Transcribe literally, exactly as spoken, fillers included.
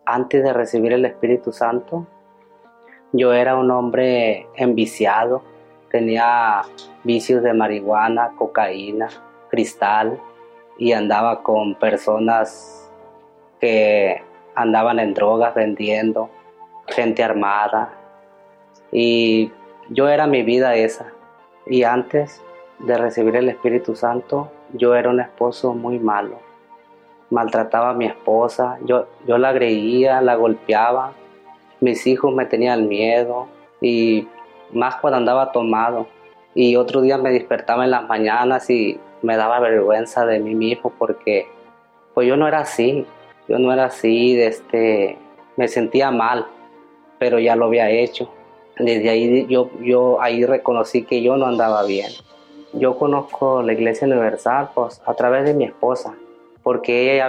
Antes de recibir el Espíritu Santo, yo era un hombre enviciado, tenía vicios de marihuana, cocaína, cristal y andaba con personas que andaban en drogas vendiendo, gente armada, y yo era mi vida esa. Y antes de recibir el Espíritu Santo, yo era un esposo muy malo. Maltrataba a mi esposa, yo, yo la agredía, la golpeaba, mis hijos me tenían miedo, y más cuando andaba tomado. Y otro día me despertaba en las mañanas y me daba vergüenza de mí mismo porque pues yo no era así, yo no era así, este, me sentía mal, pero ya lo había hecho. Desde ahí yo, yo ahí reconocí que yo no andaba bien. Yo conozco la Iglesia Universal pues a través de mi esposa, porque ella